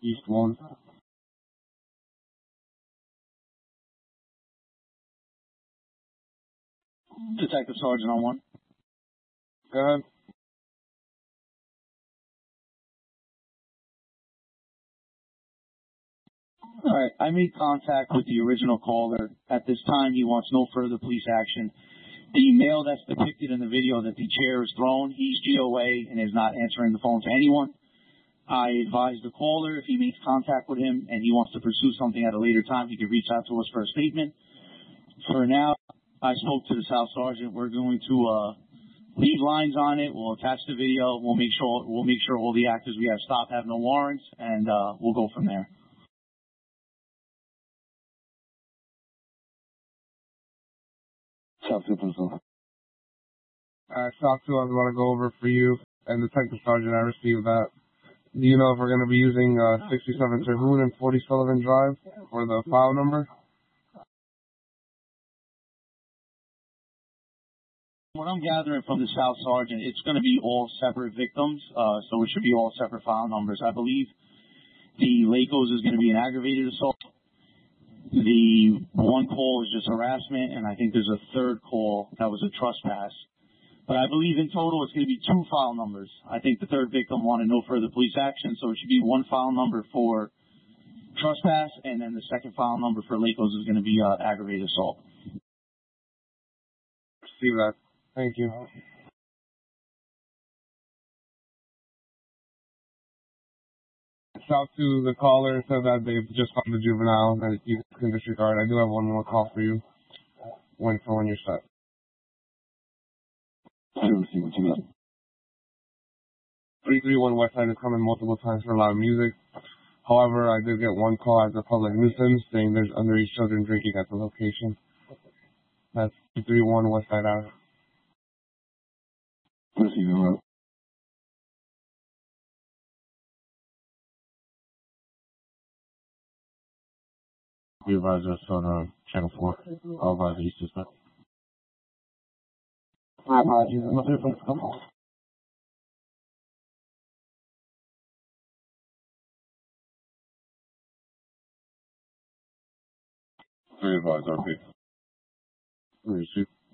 East 1. Detective Sergeant on 1. Go ahead. All right, I made contact with the original caller. At this time, he wants no further police action. The male that's depicted in the video that the chair is thrown, he's GOA and is not answering the phone to anyone. I advise the caller, if he makes contact with him and he wants to pursue something at a later time, he can reach out to us for a statement. For now, I spoke to the South Sergeant. We're going to leave lines on it. We'll attach the video. We'll make sure all the actors we have stopped have no warrants, and we'll go from there. South 2, South 2, I want to go over for you and Detective Sergeant. I received that. Do you know if we're going to be using 67 Terhune and 40 Sullivan Drive for the file number? What I'm gathering from the South Sergeant, it's going to be all separate victims, so it should be all separate file numbers. I believe the Lakos is going to be an aggravated assault. The one call is just harassment, and I think there's a third call that was a trespass. But I believe in total it's going to be 2 file numbers. I think the third victim wanted no further police action, so it should be 1 file number for trespass, and then the second file number for Lakos is going to be aggravated assault. See that. Thank you. South to the caller said that they've just found the juvenile that you can disregard. I do have one more call for you when you're set. I don't see what you got. 331 West Side has come in multiple times for loud music. However, I did get one call as a public nuisance saying there's underage children drinking at the location. That's 331 West Side Ave. What's he doing? We advise us on Channel 4. I'll advise the suspect. My apologies. I'm not here for the call. Three advise RP. Receive.